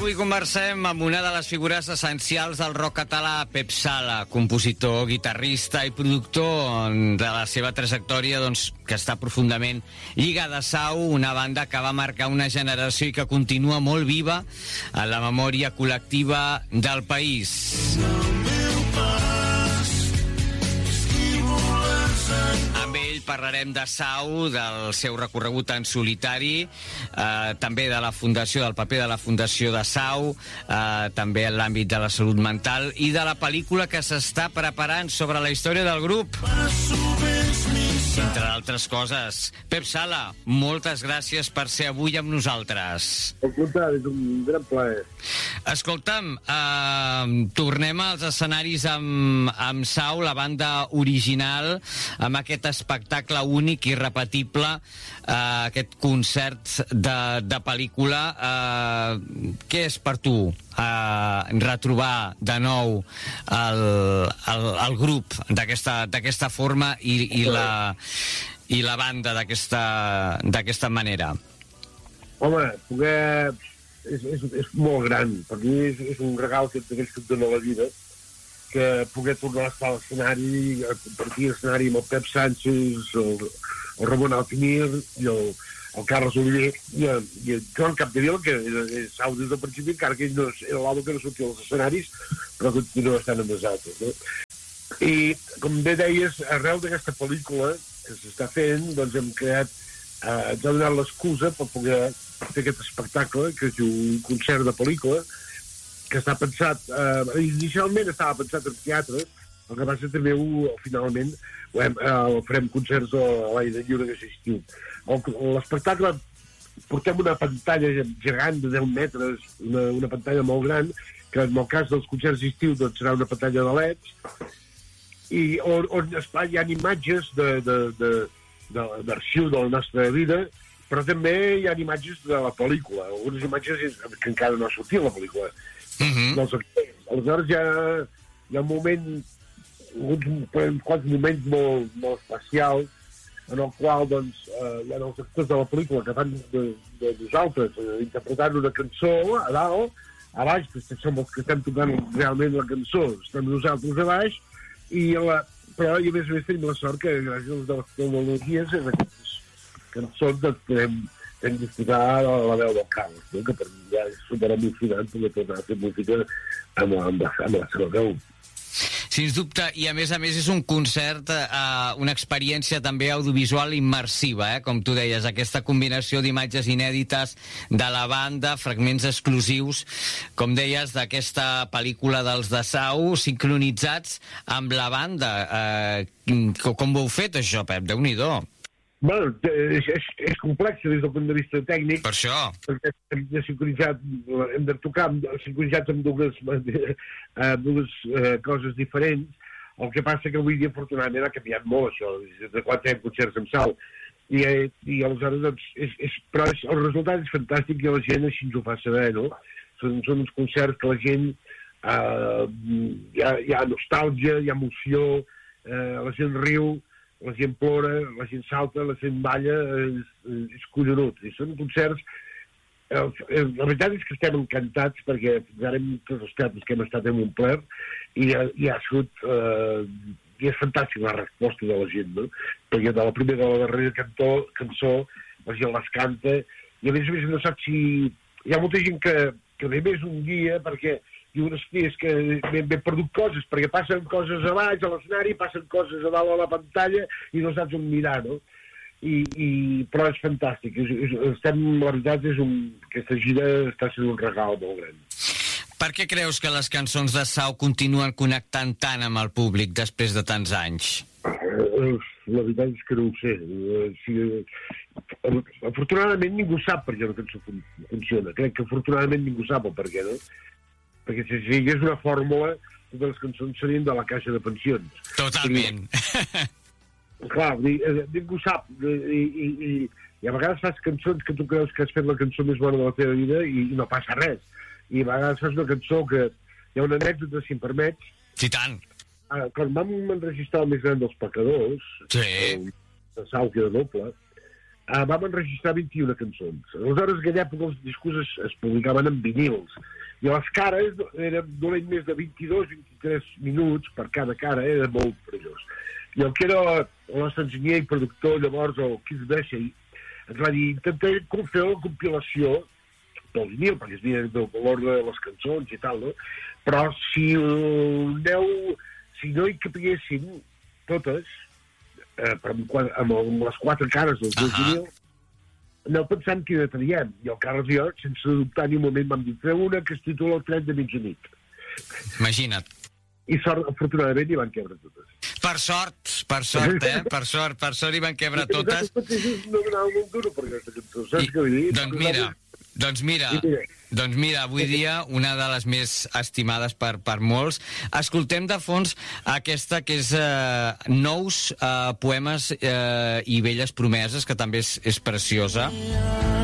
avui conversem amb una de les figures essencials del rock català, Pep Sala, compositor, guitarrista i productor de la seva trajectòria, doncs, que està profundament lligada a Sau, una banda que va marcar una generació i que continua molt viva en la memòria col·lectiva del país. Amb ell parlarem de Sau, del seu recorregut en solitari, també de la fundació, del paper de la fundació de Sau, també en l'àmbit de la salut mental i de la pel·lícula que s'està preparant sobre la història del grup. Entre altres coses. Pep Sala, moltes gràcies per ser avui amb nosaltres. Al contrari, és un gran plaer. Escolta'm, tornem als escenaris amb Sau, la banda original, amb aquest espectacle únic i irrepetible, aquest concert de pel·lícula. Què és per tu retrobar de nou el grup d'aquesta forma i la banda d'aquesta manera? Home, poder... És molt gran. Per mi és un regal d'aquells que et dona la vida, que poder tornar a estar a l'escenari, a compartir l'escenari amb el Pep Sánchez, el Ramon Altimir i el Carles Oliver i el Joan Capdevila, que és Sau des del principi, encara que ell no era l'home que no sortia als escenaris, però continua estant amb nosaltres, no? I, com bé deies, arrel d'aquesta pel·lícula que s'està fent, doncs hem creat, ens ha donat l'excusa per poder fer aquest espectacle, que es diu un concert de pel·lícula, que està pensat, inicialment estava pensat en teatres, el que passa també finalment farem concerts a l'aire lliure que s'estiu. L'espectacle, portem una pantalla gegant de 10 metres, una pantalla molt gran, que en el cas dels concerts d'estiu doncs serà una pantalla de LEDs, i on hi ha imatges d'arxiu de la nostra vida, però també hi ha imatges de la pel·lícula, algunes imatges que encara no ha sortit la pel·lícula. Aleshores hi ha un moment, uns quants moments molt especials en el qual doncs, hi ha els actors de la pel·lícula que fan de nosaltres interpretant una cançó a dalt, a baix, que som els que estem tocant realment la cançó, estem nosaltres a baix, però a més tenim la sort que gràcies a les tecnologies aquestes cançons doncs podem disfrutar la veu del Carles, no? Que per mi ja és superemocionant poder tornar a fer música amb la seva veu. Sens dubte, i a més és un concert, una experiència també audiovisual immersiva, com tu deies, aquesta combinació d'imatges inèdites de la banda, fragments exclusius, com deies, d'aquesta pel·lícula dels de Sau, sincronitzats amb la banda. Com ho heu fet, això, Pep? Déu-n'hi-do. Bueno, és complex des del punt de vista tècnic. Per això. Perquè hem de tocar sincronitzats amb dues coses diferents. El que passa que avui dia, afortunadament, ha canviat molt això, de quan fem concerts amb Sau. I aleshores, doncs, però el resultat és fantàstic i la gent així ens ho fa saber, no? Són uns concerts que la gent hi ha nostàlgia, hi ha emoció, la gent riu, la gent plora, la gent salta, la gent balla, és collonut. I són concerts... La veritat és que estem encantats perquè fins ara tots els teatres que hem estat hem omplert i ha sigut... I és fantàstic la resposta de la gent, no? Perquè de la primera a la darrera cançó la gent les canta i a més no saps si... Hi ha molta gent que ve més un dia perquè diuen, hosti, és que m'he perdut coses, perquè passen coses a baix a l'escenari, passen coses a dalt a la pantalla i no saps on mirar, no? Però és fantàstic. La veritat és aquesta gira està sent un regal molt gran. Per què creus que les cançons de Sau continuen connectant tant amb el públic després de tants anys? La veritat és que no ho sé. Afortunadament ningú sap per què una cançó funciona. Crec que afortunadament ningú sap el per què, no? Perquè si sigués una fórmula, totes les cançons serien de la caixa de pensions. Totalment. Clar, ningú sap. I a vegades fas cançons que tu creus que has fet la cançó més bona de la teva vida i no passa res. I a vegades fas una cançó que hi ha una anècdota, si em permets. Sí, tant. Quan vam enregistrar el més gran dels pecadors, sí, de Sau, que era doble, vam enregistrar 21 cançons. Aleshores, en aquella època els discos es publicaven en vinils, i les cares eren dolent més de 22-23 minuts per cada cara, era molt perillós. I el que era el nostre enginyer i productor, llavors, el Keith Beshay, ens va dir, intentem fer la compilació del vinil, perquè es havia de l'ordre de les cançons i tal, no? Però si no hi capiguessin totes, amb les 4 cares dels dos vinils, aneu pensant que hi traiem. I el Carles i jo, sense dubtar ni un moment, vam dir, feu una que es titula El tren de mitjanit. Imagina't. I afortunadament hi van quebre totes. Per sort, eh? Per sort hi van quebre totes. No donava molt duro per aquesta cançó, saps què vull dir? Doncs mira, avui dia una de les més estimades per molts. Escoltem de fons aquesta que és Nous poemes i velles promeses, que també és preciosa.